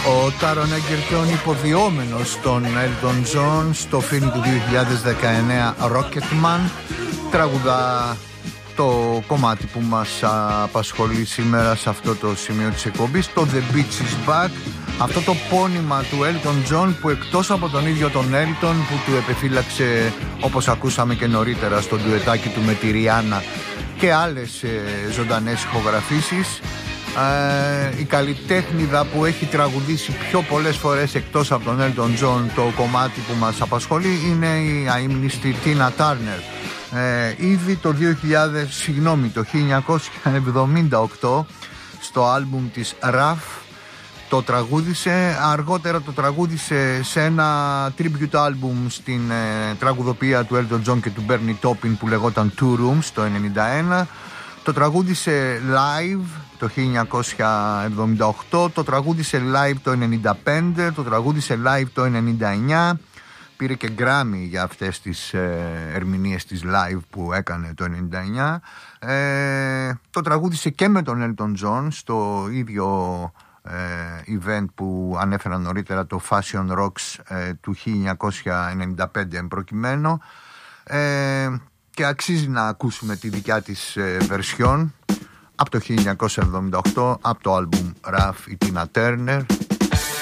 Ο Τάρον Έγκερτον, υποδιόμενος στον Elton John στο φιλμ του 2019 Rocketman, τραγουδά το κομμάτι που μας απασχολεί σήμερα σε αυτό το σημείο της εκπομπής, το The Beach is Back, αυτό το πόνημα του Elton John που εκτός από τον ίδιο τον Elton που του επεφύλαξε, όπως ακούσαμε και νωρίτερα στο ντουετάκι του με τη Rihanna και άλλες ζωντανές ηχογραφήσεις, η καλλιτέχνηδα που έχει τραγουδήσει πιο πολλές φορές εκτός από τον Elton John το κομμάτι που μας απασχολεί είναι η αείμνηστη Tina Turner. Ήδη το 1978 στο άλμπουμ της Rough το τραγούδισε, αργότερα το τραγούδισε σε ένα tribute album στην τραγουδοποιία του Elton John και του Bernie Taupin που λεγόταν Two Rooms το 1991. Το τραγούδισε live το 1978, το τραγούδισε live το 1995, το τραγούδισε live το 1999. Πήρε και Grammy για αυτές τις ερμηνείες της live που έκανε το 1999. Το τραγούδισε και με τον Elton John στο ίδιο event που ανέφερα νωρίτερα, το Fashion Rocks του 1995 εμπροκειμένο. Και αξίζει να ακούσουμε τη δικιά της version από το 1978 από το album Rough, η Tina Turner.